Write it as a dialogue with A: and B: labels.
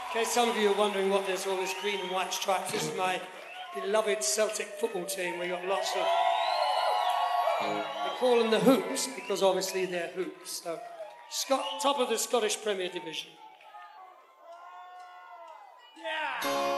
A: In case some of you are wondering what there's all this green and white stripes, this is my beloved Celtic football team. We got lots of... They call them the Hoops because obviously they're hoops. So, top of the Scottish Premier Division. Yeah!